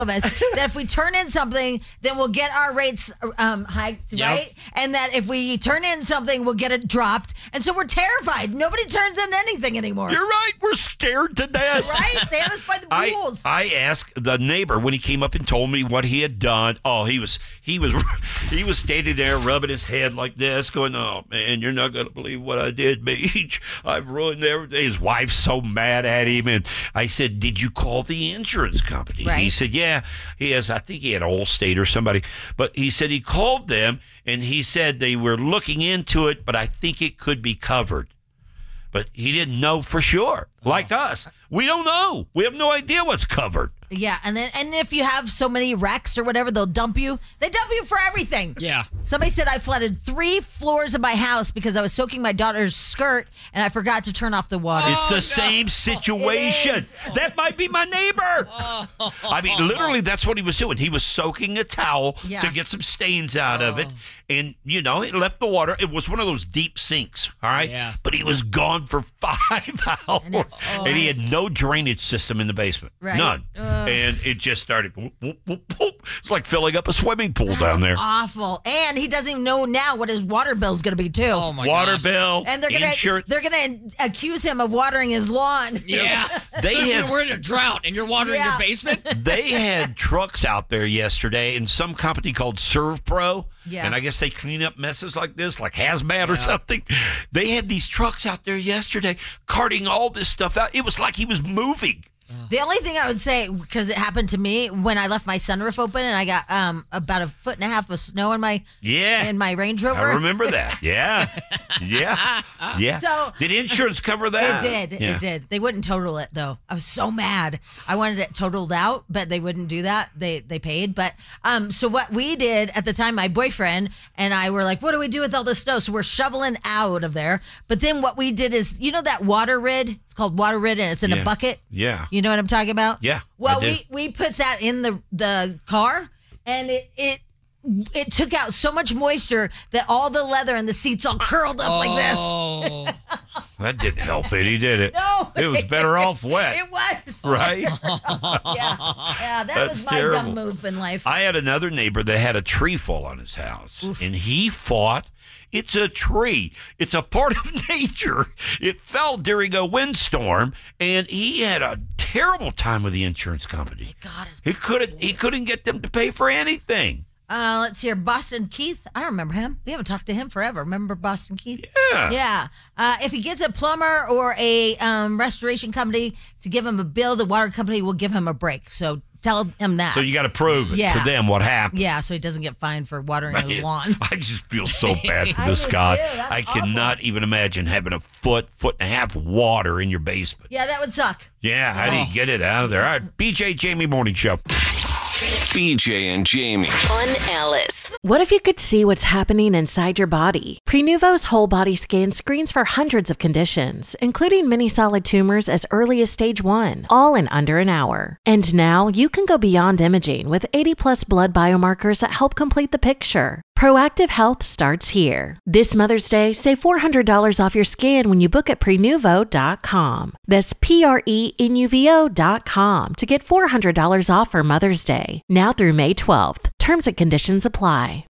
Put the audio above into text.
of us that if we turn in something, then we'll get our rates hiked, right? And that if we turn in something, we'll get it dropped. And so we're terrified. Nobody turns in anything anymore. You're right. We're scared to death. Right? They have us by the rules. I asked the neighbor when he came up and told me what he had done. Oh, he was standing there rubbing his head like this, going, "Oh man, you're not gonna believe what I did, Beach. I've ruined everything." His wife's so mad at him, and I said, "Did you call the insurance company?" Right. He said, "Yeah." I think he had Allstate or somebody, but he said he called them and he said they were looking into it, but I think it could be covered. But he didn't know for sure. Like us, we don't know. We have no idea what's covered. Yeah, and if you have so many wrecks or whatever, they'll dump you. They dump you for everything. Yeah. Somebody said I flooded 3 floors of my house because I was soaking my daughter's skirt and I forgot to turn off the water. It's the same situation. That might be my neighbor. I mean, literally, that's what he was doing. He was soaking a towel to get some stains out of it. And, it left the water. It was one of those deep sinks, all right? Yeah. But he was gone for 5 hours. And he had no drainage system in the basement. Right. None. And it just started, whoop, whoop, whoop, whoop. It's like filling up a swimming pool down there. Awful. And he doesn't even know now what his water bill's going to be, too. Oh, my Water gosh. bill, And they're insurance. gonna accuse him of watering his lawn. Yeah. We're in a drought and you're watering your basement? They had trucks out there yesterday in some company called ServPro. Yeah. And I guess they clean up messes like this, like hazmat or something. They had these trucks out there yesterday carting all this stuff out. It was like he was moving. The only thing I would say, because it happened to me when I left my sunroof open and I got about 1.5 feet of snow in my Range Rover. I remember that. Yeah. So did insurance cover that? It did. They wouldn't total it though. I was so mad. I wanted it totaled out, but they wouldn't do that. They paid. But so what we did at the time, my boyfriend and I were like, what do we do with all this snow? So we're shoveling out of there. But then what we did is, that water rid? It's called water rid and it's in a bucket. Yeah. You know what I'm talking about? Yeah. Well, we put that in the car and it took out so much moisture that all the leather and the seats all curled up like this. Oh. That didn't help any, did it? No. It was better off wet. It was. Right? Yeah, that That's was my terrible. dumb move in life. I had another neighbor that had a tree fall on his house, and he thought it's a tree. It's a part of nature. It fell during a windstorm, and he had a terrible time with the insurance company. God, He couldn't get them to pay for anything. let's hear Boston Keith. I remember him. We haven't talked to him forever. Remember Boston Keith? Yeah. If he gets a plumber or a restoration company to give him a bill, the water company will give him a break. So tell him that. So you got to prove it to them what happened. Yeah, so he doesn't get fined for watering his lawn. I just feel so bad for this I do guy. too. That's I cannot awful. even imagine having a foot and a half of water in your basement. Yeah, that would suck. Yeah, how do you get it out of there? All right, BJ Jamie Morning Show. BJ and Jamie. On Alice. What if you could see what's happening inside your body? Prenuvo's whole body scan screens for hundreds of conditions, including many solid tumors as early as stage 1, all in under an hour. And now you can go beyond imaging with 80+ blood biomarkers that help complete the picture. Proactive Health starts here. This Mother's Day, save $400 off your scan when you book at Prenuvo.com. That's Prenuvo.com to get $400 off for Mother's Day. Now through May 12th. Terms and conditions apply.